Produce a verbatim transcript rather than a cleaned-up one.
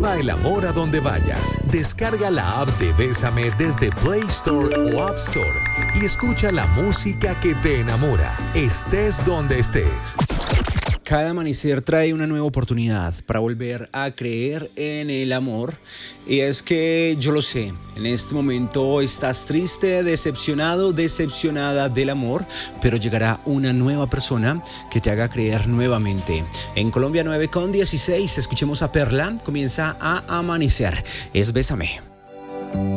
Lleva el amor a donde vayas. Descarga la app de Bésame desde Play Store o App Store y escucha la música que te enamora, estés donde estés. Cada amanecer trae una nueva oportunidad para volver a creer en el amor. Y es que yo lo sé, en este momento estás triste, decepcionado, decepcionada del amor, pero llegará una nueva persona que te haga creer nuevamente. En Colombia nueve con dieciséis, escuchemos a Perla, comienza a amanecer. Es Bésame.